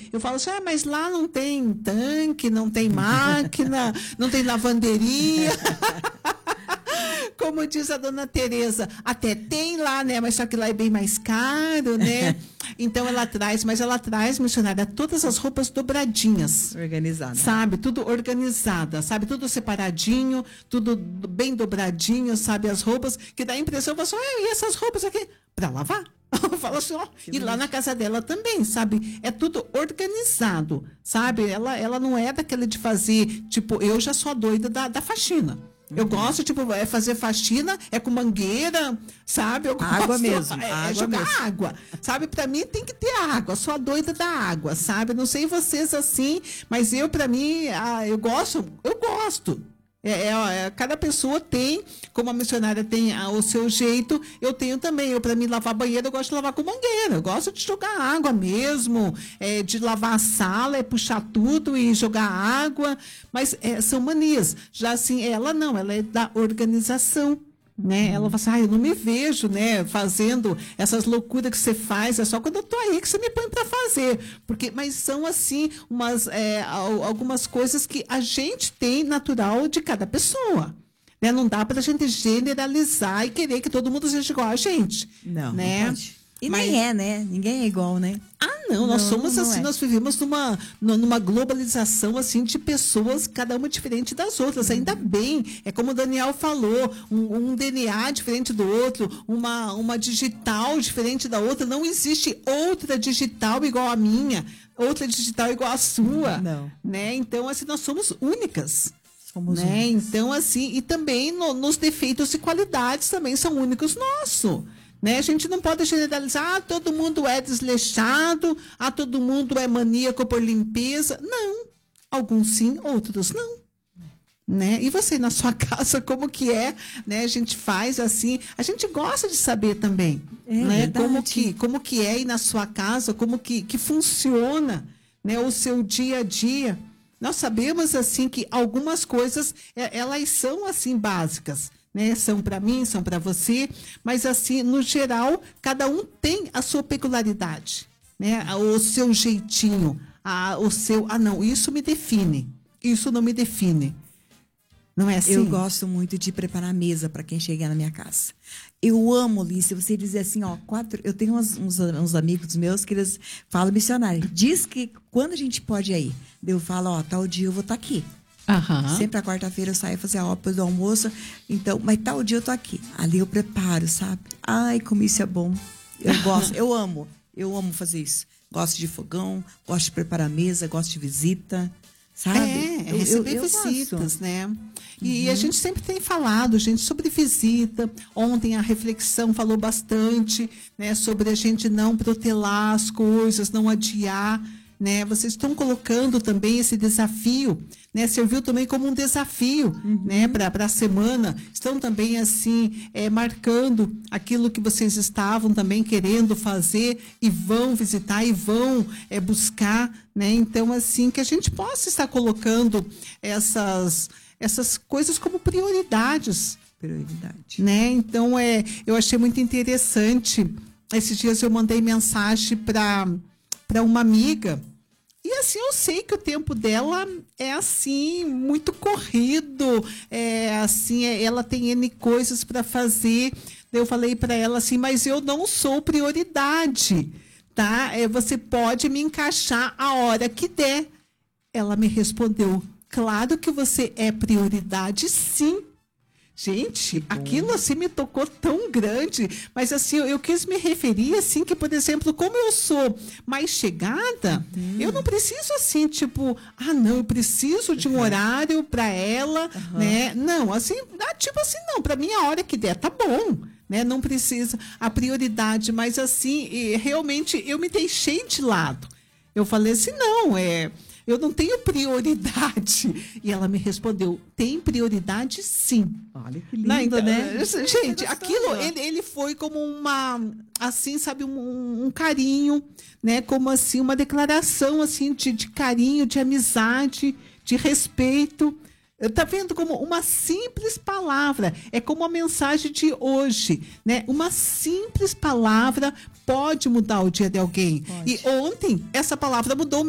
Eu falo assim, mas lá não tem tanque, não tem máquina, não tem lavanderia. Como diz a dona Tereza, até tem lá, né? Mas só que lá é bem mais caro, né? Então ela traz, missionária, todas as roupas dobradinhas. Organizada. Sabe? Tudo organizada, sabe? Tudo separadinho, tudo bem dobradinho, sabe? As roupas, que dá a impressão, eu falo assim, e essas roupas aqui? Para lavar? Eu falo assim, ó, e lá na casa dela também, sabe? É tudo organizado, sabe? Ela não é daquela de fazer, tipo, eu já sou a doida da faxina. Eu gosto, tipo, fazer faxina, com mangueira, sabe? Eu água gosto, mesmo. Jogar água, sabe? Pra mim tem que ter água, sou a doida da água, sabe? Não sei vocês assim, mas pra mim, eu gosto. Cada pessoa tem, como a missionária tem o seu jeito, eu tenho também. Para mim, lavar banheiro, eu gosto de lavar com mangueira. Eu gosto de jogar água mesmo, de lavar a sala, puxar tudo e jogar água. Mas são manias. Já assim, ela não, ela é da organização. Né? Ela fala assim, eu não me vejo, né, fazendo essas loucuras que você faz, é só quando eu tô aí que você me põe para fazer, mas são assim algumas coisas que a gente tem natural de cada pessoa, né? Não dá para a gente generalizar e querer que todo mundo seja igual a gente, não, né? Não pode. E nem é, né? Ninguém é igual, né? Não, nós somos assim, nós vivemos numa globalização assim de pessoas, cada uma diferente das outras. Ainda bem, é como o Daniel falou, um DNA diferente do outro, uma digital diferente da outra. Não existe outra digital igual a minha, outra digital igual a sua. Não. Né? Então, assim, nós somos únicas. Somos né? únicas. Então, assim, e também nos defeitos e qualidades também são únicos nossos. Né? A gente não pode generalizar, todo mundo é desleixado, todo mundo é maníaco por limpeza. Não. Alguns sim, outros não. Né? E você, na sua casa, como que é? Né? A gente faz assim, a gente gosta de saber também. Né? Como que é aí na sua casa, como que funciona, né? O seu dia a dia. Nós sabemos assim que algumas coisas, elas são assim básicas. Né? São para mim, são para você, mas assim, no geral, cada um tem a sua peculiaridade, né? O seu jeitinho, não, isso me define, isso não me define. Não é assim? Eu gosto muito de preparar a mesa para quem chegar na minha casa. Eu amo, Lícia, você dizer assim, eu tenho uns amigos meus que eles falam, missionário, diz que quando a gente pode ir aí, eu falo, tal dia eu vou estar aqui. Uhum. Sempre a quarta-feira eu saio e faço depois do almoço. Então, mas tal dia eu tô aqui. Ali eu preparo, sabe? Ai, como isso é bom. Eu gosto, eu amo fazer isso. Gosto de fogão, gosto de preparar a mesa, gosto de visita, sabe? Receber visitas, né? E a gente sempre tem falado, gente, sobre visita. Ontem a reflexão falou bastante, né? Sobre a gente não protelar as coisas, não adiar. Né? Vocês estão colocando também esse desafio, né? Serviu também como um desafio, né? Para a semana. Estão também assim marcando aquilo que vocês estavam também querendo fazer e vão visitar e vão buscar, né? Então assim que a gente possa estar colocando essas coisas como prioridades. Né? Então eu achei muito interessante. Esses dias eu mandei mensagem para uma amiga. E assim, eu sei que o tempo dela é assim, muito corrido, ela tem N coisas para fazer. Eu falei para ela assim, mas eu não sou prioridade, tá? Você pode me encaixar a hora que der. Ela me respondeu, claro que você é prioridade, sim. Gente, aquilo assim me tocou tão grande, mas assim, eu quis me referir assim que, por exemplo, como eu sou mais chegada, eu não preciso assim, tipo, não, eu preciso de um horário para ela, né? Não, assim, tipo assim, não, para mim a hora que der, tá bom, né? Não precisa a prioridade, mas assim, realmente eu me deixei de lado. Eu falei assim, não, eu não tenho prioridade. E ela me respondeu, tem prioridade sim. Olha que lindo, né? Gente, aquilo, ele foi como assim, sabe, um carinho, né? Como assim, uma declaração assim, de carinho, de amizade, de respeito. Tá vendo como uma simples palavra, é como a mensagem de hoje, né? Uma simples palavra pode mudar o dia de alguém. Pode. E ontem, essa palavra mudou